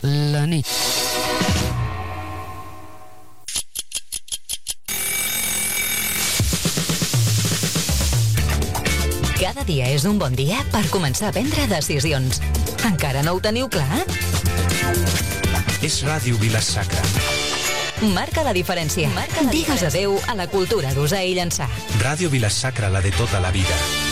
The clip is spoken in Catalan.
la nit. Cada dia és un bon dia per començar a prendre decisions. Encara no ho teniu clar? És Ràdio Vila-sacra. Marca la diferència. Digues adeu a la cultura d'usar i llançar. Ràdio Vila-sacra, la de tota la vida.